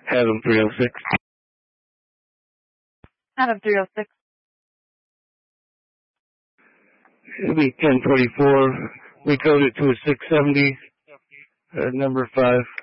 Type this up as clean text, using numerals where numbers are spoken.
Adam 306. Adam 306. It'll be 1024. We code it to a 670, number 5.